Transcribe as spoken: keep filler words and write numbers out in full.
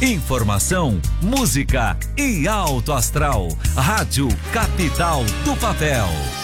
Informação, música e alto astral. Rádio Capital do Papel.